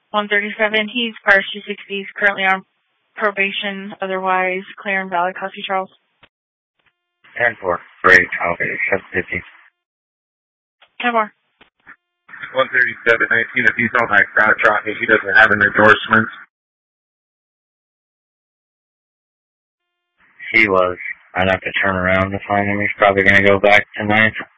137. He's Pars 260. He's currently on probation. Otherwise, clear and valid. Copy, Charles. 10-4. Great. Okay. 750. 10 more. 137-19. If he's on that crowd trot, if he doesn't have an endorsement. He was. I'd have to turn around to find him. He's probably going to go back tonight.